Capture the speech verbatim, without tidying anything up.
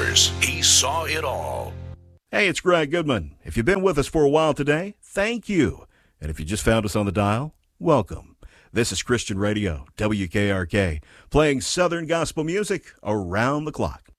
years, he saw it all. Hey, it's Greg Goodman. If you've been with us for a while today, thank you. And if you just found us on the dial, welcome. This is Christian Radio, W K R K, playing Southern gospel music around the clock.